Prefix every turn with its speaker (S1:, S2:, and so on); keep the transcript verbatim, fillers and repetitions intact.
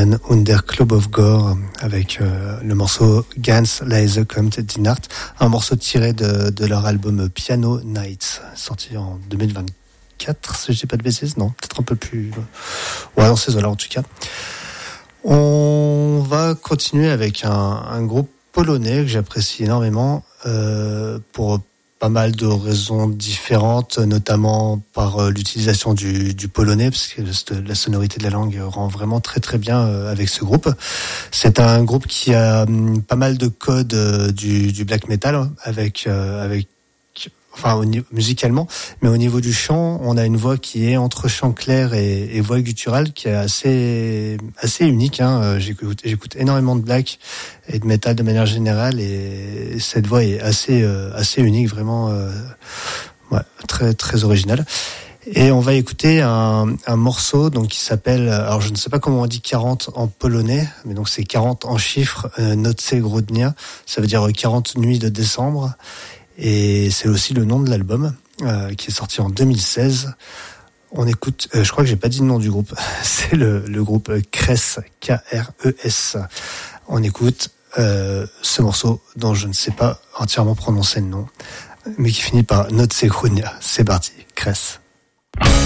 S1: Satan und der Club of Gore avec euh, le morceau Ganz leise kommt die Nacht, un morceau tiré de, de leur album Piano Nights, sorti en deux mille vingt-quatre, si je dis pas de bêtises, non, peut-être un peu plus... Ouais, dans ces eaux-là en tout cas. On va continuer avec un, un groupe polonais que j'apprécie énormément euh, pour pas mal de raisons différentes, notamment par euh, l'utilisation du, du polonais, parce que la sonorité de la langue rend vraiment très très bien euh, avec ce groupe. C'est un groupe qui a hum, pas mal de codes euh, du, du black metal, avec euh, avec enfin au niveau, musicalement, mais au niveau du chant, on a une voix qui est entre chant clair et, et voix gutturale, qui est assez assez unique. Hein. J'écoute, j'écoute énormément de black et de metal de manière générale, et cette voix est assez euh, assez unique, vraiment, euh, ouais, très très originale. Et on va écouter un, un morceau donc qui s'appelle, alors je ne sais pas comment on dit quarante en polonais, mais donc c'est quarante en chiffres, euh, Noce Grudnia, ça veut dire quarante nuits de décembre. Et c'est aussi le nom de l'album euh, qui est sorti en deux mille seize. On écoute, euh, je crois que j'ai pas dit le nom du groupe, c'est le, le groupe Kres, K R E S. On écoute euh, ce morceau dont je ne sais pas entièrement prononcer le nom, mais qui finit par Noce Grudnia. C'est parti, Kres.